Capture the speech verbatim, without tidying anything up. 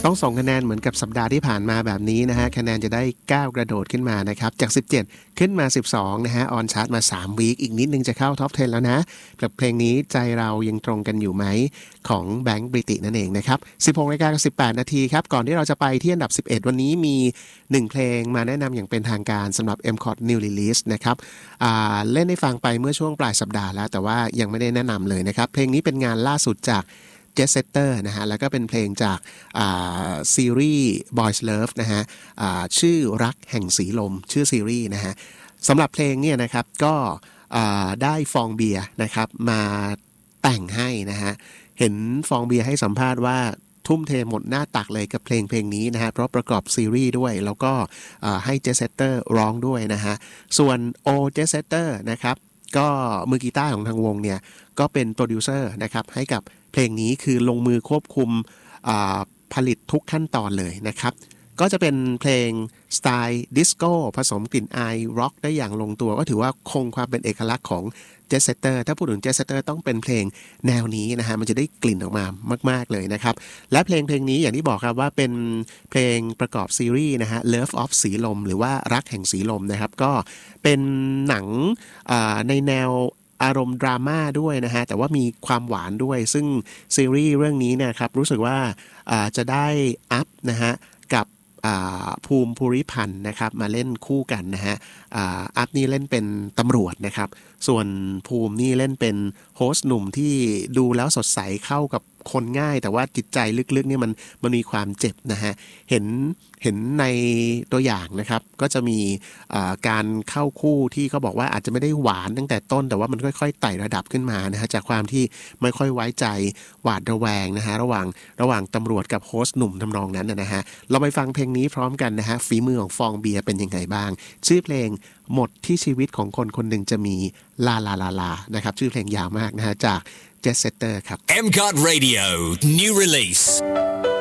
ต้องส่งคะแนนเหมือนกับสัปดาห์ที่ผ่านมาแบบนี้นะฮะคะแนนจะได้ก้าวกระโดดขึ้นมานะครับจากสิบเจ็ดขึ้นมาสิบสองนะฮะออนชาร์ตมาสามวีคอีกนิดนึงจะเข้าท็อปสิบแล้วนะกับเพลงนี้ใจเรายังตรงกันอยู่ไหมของแบงค์บริตินั่นเองนะครับ สิบหกนาฬิกาสิบแปดนาทีครับก่อนที่เราจะไปที่อันดับสิบเอ็ดวันนี้มีหนึ่งเพลงมาแนะนำอย่างเป็นทางการสำหรับ เอ็ม ซี โอ ที New Release นะครับเล่นให้ฟังไปเมื่อช่วงปลายสัปดาห์แล้วแต่ว่ายังไม่ได้แนะนำเลยนะครับเพลงนี้เป็นงานล่าสุดจากJet Setter นะฮะแล้วก็เป็นเพลงจากซีรีส์ Boys Love นะฮะชื่อรักแห่งสีลมชื่อซีรีส์นะฮะสำหรับเพลงเนี่ยนะครับก็ได้ฟองเบียร์นะครับมาแต่งให้นะฮะเห็นฟองเบียร์ให้สัมภาษณ์ว่าทุ่มเทหมดหน้าตักเลยกับเพลงเพลงนี้นะฮะเพราะประกอบซีรีส์ด้วยแล้วก็ให้ Jet Setter ร้องด้วยนะฮะส่วนโอ Jet Setter นะครับก็มือกีตาร์ของทางวงเนี่ยก็เป็นโปรดิวเซอร์นะครับให้กับเพลงนี้คือลงมือควบคุมผลิตทุกขั้นตอนเลยนะครับก็จะเป็นเพลงสไตล์ดิสโก้ผสมกลิ่นอายร็อกได้อย่างลงตัวก็ถือว่าคงความเป็นเอกลักษณ์ของ Jet Setter ถ้าพูดถึง Jet Setter ต้องเป็นเพลงแนวนี้นะฮะมันจะได้กลิ่นออกมามากๆเลยนะครับและเพลงเพลงนี้อย่างที่บอกครับว่าเป็นเพลงประกอบซีรีส์นะฮะ Love of สีลมหรือว่ารักแห่งสีลมนะครับก็เป็นหนังในแนวอารมณ์ดราม่าด้วยนะฮะแต่ว่ามีความหวานด้วยซึ่งซีรีส์เรื่องนี้เนี่ยครับรู้สึกว่าจะได้อัพนะฮะกับภูมิภูริพันธ์นะครับมาเล่นคู่กันนะฮะอัพนี่เล่นเป็นตำรวจนะครับส่วนภูมินี่เล่นเป็นโฮสต์หนุ่มที่ดูแล้วสดใสเข้ากับคนง่ายแต่ว่าจิตใจลึกๆนี่มันมันมีความเจ็บนะฮะเห็นเห็นในตัวอย่างนะครับก็จะมีการเข้าคู่ที่เขาบอกว่าอาจจะไม่ได้หวานตั้งแต่ต้นแต่ว่ามันค่อยๆไต่ระดับขึ้นมานะฮะจากความที่ไม่ค่อยไว้ใจหวาดระแวงนะฮะระหว่างระหว่างตำรวจกับโฮสต์หนุ่มทำนองนั้นนะฮะเราไปฟังเพลงนี้พร้อมกันนะฮะฝีมือของฟองเบียร์เป็นยังไงบ้างชื่อเพลงหมดที่ชีวิตของคนคนหนึ่งจะมีลาลาลาลานะครับชื่อเพลงยาวมากนะฮะจากJet Setter ครับเอ็ม ซี โอ ที Radio New Release